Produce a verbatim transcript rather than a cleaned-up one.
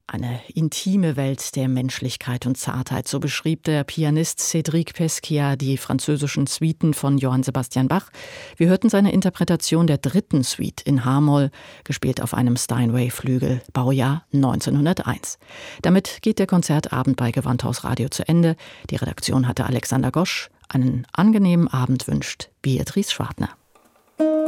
Eine intime Welt der Menschlichkeit und Zartheit, so beschrieb der Pianist Cédric Pescia die französischen Suiten von Johann Sebastian Bach. Wir hörten seine Interpretation der dritten Suite in H-Moll, gespielt auf einem Steinway-Flügel, Baujahr neunzehnhunderteins. Damit geht der Konzertabend bei Gewandhaus Radio zu Ende. Die Redaktion hatte Alexander Gosch. Einen angenehmen Abend wünscht Beatrice Schwartner.